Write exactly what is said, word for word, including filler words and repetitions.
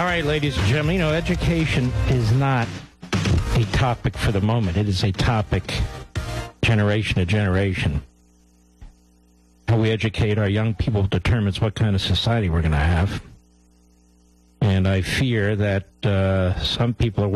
All right, ladies and gentlemen, you know, education is not a topic for the moment. It is a topic generation to generation. How we educate our young people determines what kind of society we're going to have. And I fear that uh, some people are